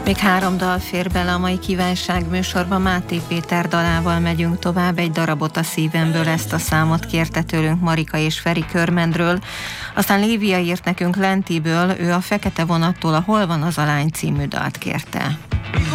Még 3 dal fér bele a mai kívánság műsorba. Máté Péter dalával megyünk tovább. Egy darabot a szívemből, ezt a számot kérte tőlünk Marika és Feri Körmendről. Aztán Lívia írt nekünk Lentiből, ő a Fekete vonattól a Hol van az a lány című dalt kérte.